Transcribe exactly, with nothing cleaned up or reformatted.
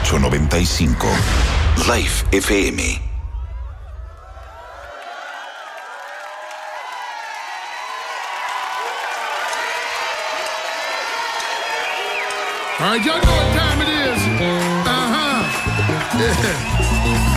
ocho noventa y cinco. Life F M. All right, y'all know what time it is. Uh-huh. Yeah.